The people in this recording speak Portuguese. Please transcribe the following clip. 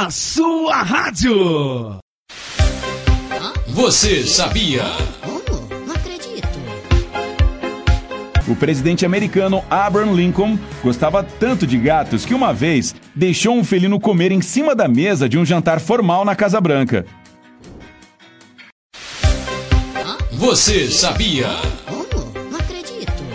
na sua rádio. Você sabia? Não acredito. O presidente americano Abraham Lincoln gostava tanto de gatos que uma vez deixou um felino comer em cima da mesa de um jantar formal na Casa Branca. Você sabia?